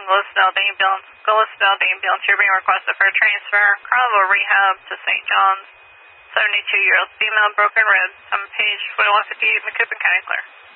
Gillespie ambulance. You're being requested for a transfer. Carnival Rehab to St. John's. 72-year-old female, broken ribs. On page 4158, Macoupin County Clear.